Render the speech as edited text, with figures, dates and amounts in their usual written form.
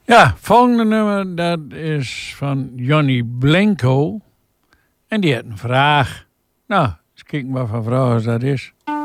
Ja, volgende nummer dat is van Johnny Blanco. En die had een vraag. Nou, eens kijken wat voor vraag dat is.